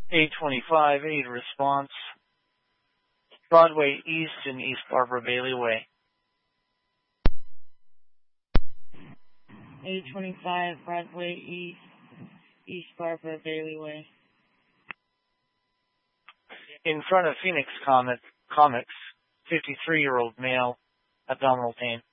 825, 8 response. Broadway East and East Barbara Bailey Way. 825 Broadway East, East Barbara Bailey Way. In front of Phoenix Comics, 53-year-old male, abdominal pain.